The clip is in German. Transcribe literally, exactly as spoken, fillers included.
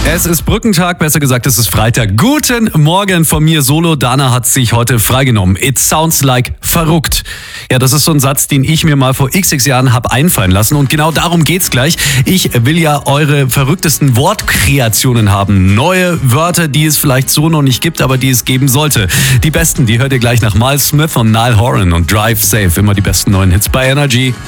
Es ist Brückentag, besser gesagt, es ist Freitag. Guten Morgen von mir solo. Dana hat sich heute freigenommen. It sounds like verrückt. Ja, das ist so ein Satz, den ich mir mal vor xx Jahren habe einfallen lassen. Und genau darum geht's gleich. Ich will ja eure verrücktesten Wortkreationen haben. Neue Wörter, die es vielleicht so noch nicht gibt, aber die es geben sollte. Die besten, die hört ihr gleich nach Miles Smith und Niall Horan und Drive Safe. Immer die besten neuen Hits bei Energy.